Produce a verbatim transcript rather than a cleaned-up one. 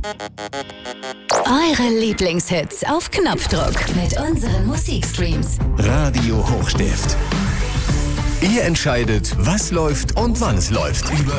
Eure Lieblingshits auf Knopfdruck mit unseren Musikstreams. Radio Hochstift. Ihr entscheidet, was läuft und wann es läuft.